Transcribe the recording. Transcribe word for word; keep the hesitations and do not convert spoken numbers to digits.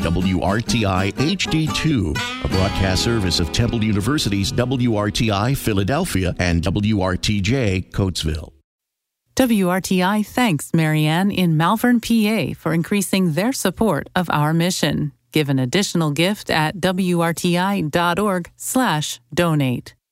W R T I H D two, a broadcast service of Temple University's W R T I Philadelphia and W R T J Coatesville. W R T I thanks Marianne in Malvern, P A for increasing their support of our mission. Give an additional gift at W R T I dot org slash donate.